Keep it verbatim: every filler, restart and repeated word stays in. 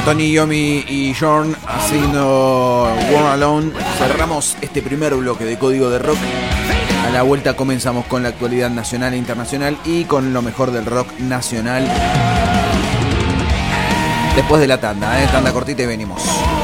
Tony Iommi y Jorn haciendo War Alone. Cerramos este primer bloque de Código de Rock. A la vuelta comenzamos con la actualidad nacional e internacional y con lo mejor del rock nacional. Después de la tanda, ¿eh? Tanda cortita y venimos.